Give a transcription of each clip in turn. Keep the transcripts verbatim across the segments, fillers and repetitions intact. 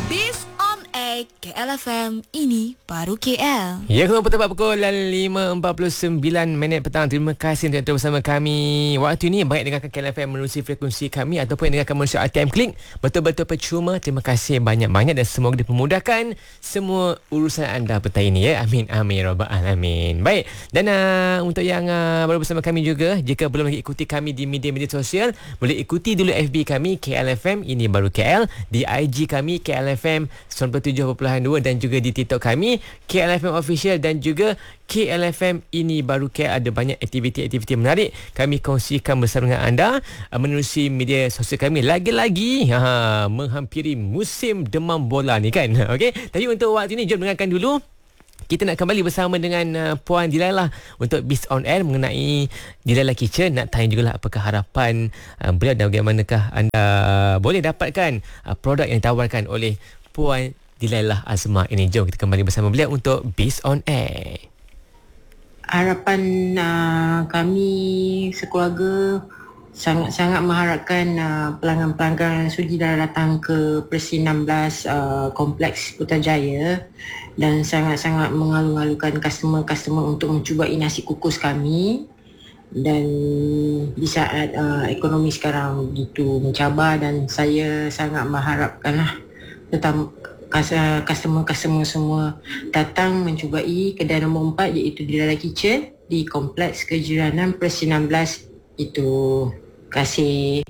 Biz on Air K L F M, ini baru K L. Ya, kalau tepat pukul lima empat puluh sembilan minit petang. Terima kasih untuk bersama kami. Waktu ini banyak dengarkan K L F M menerusi frekuensi kami ataupun dengarkan menerusi R T M Klik. Betul-betul percuma. Terima kasih banyak-banyak dan semoga dipermudahkan semua urusan anda petang ini ya. Amin amin rabbal alamin. Baik. Dan uh, untuk yang uh, baru bersama kami juga, jika belum lagi ikuti kami di media-media sosial, boleh ikuti dulu F B kami K L F M ini baru K L, di I G kami K L F M sembilan puluh tujuh perpuluhan dua dan juga di TikTok kami K L F M Official dan juga K L F M ini baru K L. Ada banyak aktiviti-aktiviti menarik kami kongsikan bersama dengan anda uh, menerusi media sosial kami. Lagi-lagi ha, menghampiri musim demam bola ni kan. Okey, tapi untuk waktu ini jom dengarkan dulu. Kita nak kembali bersama dengan uh, Puan Dilailah untuk Biz on Air mengenai Dilailah Kitchen. Nak tanya jugalah apakah harapan uh, beliau dan bagaimanakah anda uh, boleh dapatkan uh, produk yang ditawarkan oleh Puan Dilailah Azmah ini. Jom kita kembali bersama beliau untuk Biz on Air. Harapan uh, kami sekeluarga sangat-sangat mengharapkan uh, pelanggan-pelanggan sudi dah datang ke Presi enam belas uh, Kompleks Putrajaya dan sangat-sangat mengalu-alukan customer-customer untuk mencubai nasi kukus kami. Dan di saat uh, ekonomi sekarang begitu mencabar, dan saya sangat mengharapkanlah tentang customer-customer semua datang mencubai kedai nombor empat iaitu Dilailah Kitchen di Kompleks Kejiranang Presi enam belas itu. Terima kasih.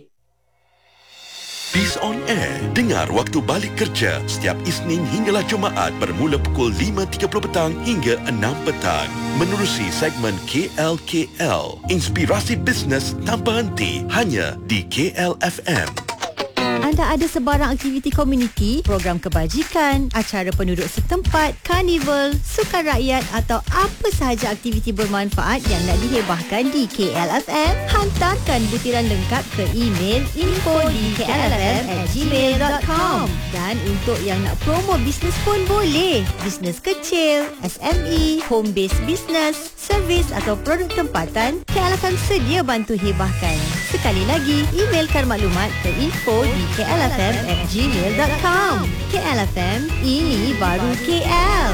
Biz on Air. Dengar waktu balik kerja setiap Isnin hinggalah Jumaat bermula pukul lima tiga puluh petang hingga enam petang. Menerusi segmen K L K L. Inspirasi bisnes tanpa henti hanya di K L F M. Anda ada sebarang aktiviti komuniti, program kebajikan, acara penduduk setempat, karnival, sukan rakyat atau apa sahaja aktiviti bermanfaat yang nak dihebahkan di K L F M? Hantarkan butiran lengkap ke email info di k l f m at gmail dot com. Dan untuk yang nak promo bisnes pun boleh. Bisnes kecil, S M E, home based business, servis atau produk tempatan, K L F M sedia bantu hebahkan. Sekali lagi, emailkan maklumat ke info di k l f m at gmail dot com. K L F M, ini baru K L.